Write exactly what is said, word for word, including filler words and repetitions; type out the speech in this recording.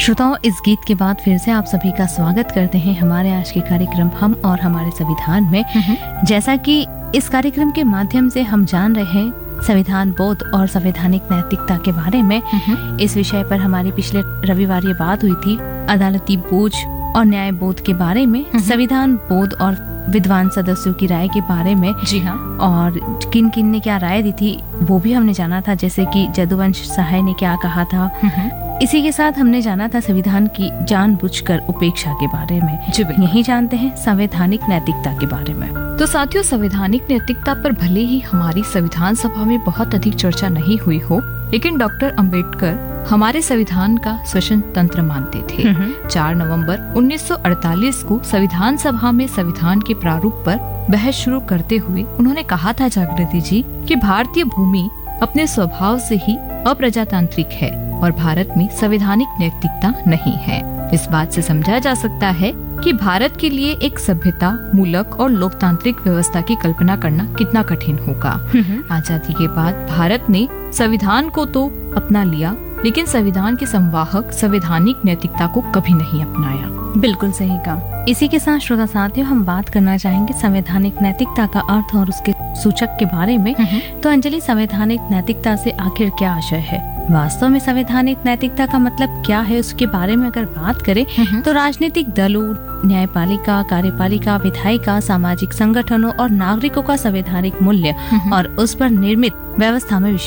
श्रोताओं, इस गीत के बाद फिर से आप सभी का स्वागत करते हैं हमारे आज के कार्यक्रम हम और हमारे संविधान में। जैसा कि इस कार्यक्रम के माध्यम से हम जान रहे हैं संविधान बोध और संवैधानिक नैतिकता के बारे में। इस विषय पर हमारी पिछले रविवार ये बात हुई थी अदालती बोझ और न्याय बोध के बारे में, संविधान बोध और विद्वान सदस्यों की राय के बारे में। जी हाँ। और किन किन ने क्या राय दी थी वो भी हमने जाना था, जैसे कि जदुवंश सहाय ने क्या कहा था। इसी के साथ हमने जाना था संविधान की जानबूझकर उपेक्षा के बारे में। जी बिल्कुल। यही जानते हैं संवैधानिक नैतिकता के बारे में। तो साथियों, संवैधानिक नैतिकता पर भले ही हमारी संविधान सभा में बहुत अधिक चर्चा नहीं हुई हो, लेकिन डॉक्टर अंबेडकर हमारे संविधान का शासन तंत्र मानते थे। चार नवंबर उन्नीस सौ अड़तालीस को संविधान सभा में संविधान के प्रारूप पर बहस शुरू करते हुए उन्होंने कहा था, जागृति जी, कि भारतीय भूमि अपने स्वभाव से ही अप्रजातांत्रिक है और भारत में संवैधानिक नैतिकता नहीं है। इस बात से समझा जा सकता है कि भारत के लिए एक सभ्यता मूलक और लोकतांत्रिक व्यवस्था की कल्पना करना कितना कठिन होगा। आजादी के बाद भारत ने संविधान को तो अपना लिया, लेकिन संविधान के संवाहक संवैधानिक नैतिकता को कभी नहीं अपनाया। बिल्कुल सही कहा। इसी के साथ श्रोता साथियों, हम बात करना चाहेंगे संवैधानिक नैतिकता का अर्थ और उसके सूचक के बारे में। तो अंजलि, संवैधानिक नैतिकता से आखिर क्या आशय है? वास्तव में संवैधानिक नैतिकता का मतलब क्या है, उसके बारे में अगर बात करें तो राजनीतिक दलों, न्यायपालिका, कार्यपालिका, विधायिका, सामाजिक संगठनों और नागरिकों का संवैधानिक मूल्य और उस पर निर्मित व्यवस्था में